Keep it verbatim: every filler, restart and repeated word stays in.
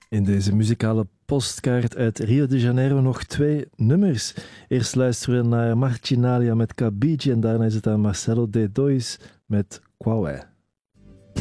In deze muzikale postkaart uit Rio de Janeiro nog twee nummers. Eerst luisteren we naar Marginalia met Cabigi en daarna is het aan Marcelo D. Dois met Quaué.